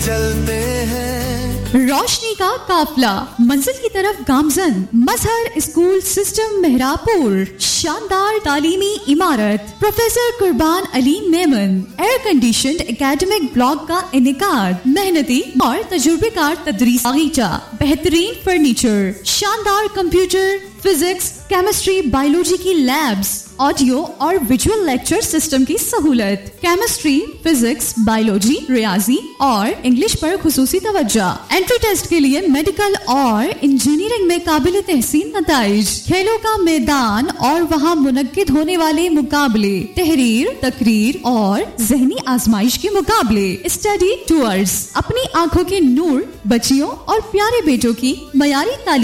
चलते हैं। रोशनी का काफिला मंजिल की तरफ गामजन। मजहर स्कूल सिस्टम मेहरापुर, शानदार तालीमी इमारत, प्रोफेसर कुर्बान Ali Memon, air conditioned academic block का इनेकाद, मेहनती और तजुर्बेकार तदरीस बागीचा, बेहतरीन फर्नीचर, शानदार कंप्यूटर, फिजिक्स, केमिस्ट्री, बायोलॉजी की लैब्स, ऑडियो और विजुअल लेक्चर सिस्टम की सहूलत, केमिस्ट्री, फिजिक्स, बायोलॉजी, रियाजी और इंग्लिश पर खुसूसी तवज्जो। एंट्री टेस्ट के लिए मेडिकल और इंजीनियरिंग में काबिल तहसीन नताइज, खेलों का मैदान और वहाँ मुनक्किद होने वाले मुकाबले, तहरीर, तकरीर और जहनी आजमाइश के मुकाबले, स्टडी टूर्स। अपनी आंखों के नूर बच्चियों और प्यारे बेटों की मयारी तालीम